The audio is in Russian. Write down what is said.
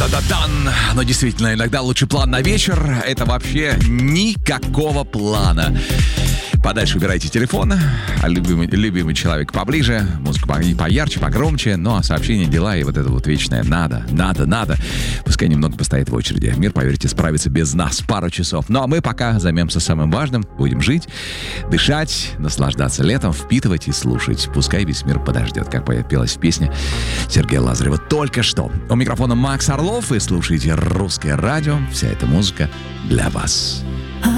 Та-да-дан! Но действительно, иногда лучший план на вечер — это вообще никакого плана. Подальше убирайте телефон, а любимый человек поближе, музыка поярче, погромче, ну а сообщения, дела и вот это вот вечное надо. Пускай немного постоит в очереди. Мир, поверьте, справится без нас пару часов. Ну а мы пока займемся самым важным. Будем жить, дышать, наслаждаться летом, впитывать и слушать. Пускай весь мир подождет, как пелось в песне Сергея Лазарева только что. У микрофона Макс Орлов. Вы слушаете «Русское радио». Вся эта музыка для вас.